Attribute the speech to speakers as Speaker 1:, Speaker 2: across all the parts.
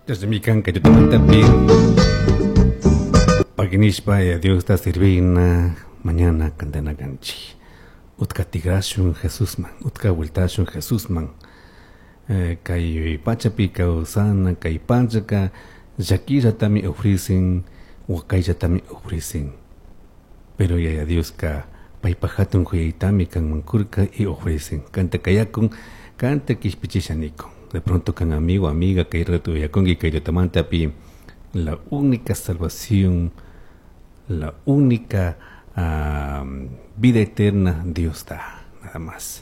Speaker 1: Desde mi canca yo también Paginishpa y a Dios está sirvina mañana candana ganchi. Utka tigrashun Jesusman, utka vueltashun Jesusman. Kay pachapi kausana, kay panchaka, Shakira tami ofrecen, wakaya tami ofrecen. Pero ya Dios ka paipahatun huyitami kan mankurka y ofrecen. Canta kayakun, canta kishpichishanikon. De pronto kan amigo, amiga, kay reto yakon y kay yotamantapi. La única salvación, la única vida eterna Dios da, nada más.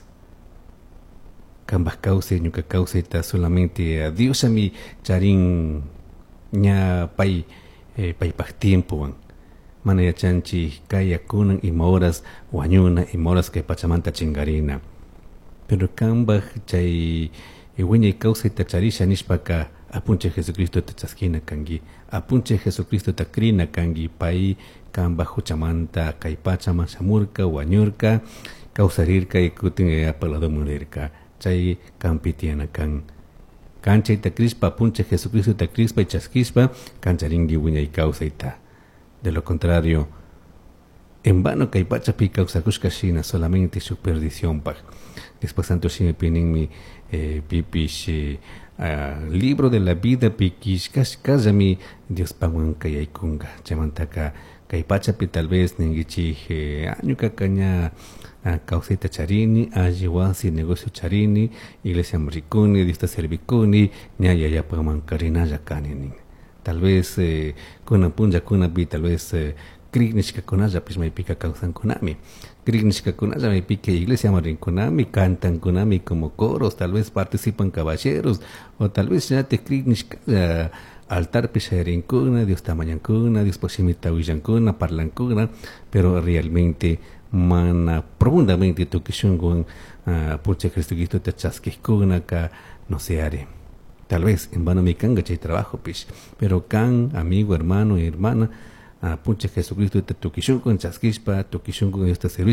Speaker 1: Cambas cause, ñuka cause está solamente a Dios a mi charin ña pay tiempo. Mana ya chanchi kaya kunan y moras wañuna y moras que pachamanta chingarina. Pero cambas chay y cause está charisha nishpaka. Apunche Jesucristo te chasquina kangi, apunche Jesucristo te crina kangi, pai kamba huchamanta, kaipachama, shamurka, wanyurka, kausarirka y kutin apalado murirka, chay campitiana kan. Cancha ita crispa, apunche Jesucristo te crispa y chasquispa, cancharingi wiña y causaita. De lo contrario, en vano kaipachapi causakushkashina, solamente su perdición pa. Después santo si me piden mi pipish. Libro de la vida pikish kazami Dios pawan kayaikunga chamantaka kaypachapi tal vez ningichi añuka kaña causita charini ajiwasi negocio charini iglesia maricuni dista servicuni ñaya ya paman karina yakaninin tal vez kuna punja kuna bi tal vez Kriknishka kunaya pismay pika causan kunami. Kriknishka kunaya me pique iglesia marin kunami, cantan kunami como coros, tal vez participan caballeros, o tal vez ya te kriknishka altar pisharin kuna, Dios tamañan kuna, Dios posimita huillan kuna, parlan kuna, pero realmente mana profundamente tu kishungun puche Jesucristo te chasquis kuna ka no se haré. Tal vez en vano mi kanga chay trabajo pish, pero kan, amigo, hermano y hermana, Punche Jesucristo te tukishunko en chasquispa, tukishunko en esta servicio.